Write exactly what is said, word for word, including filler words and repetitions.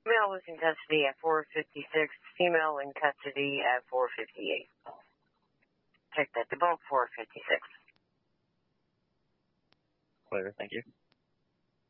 Male losing custody at four fifty-six, female in custody at four fifty-eight. Check that, to both four fifty-six. Clear, thank you.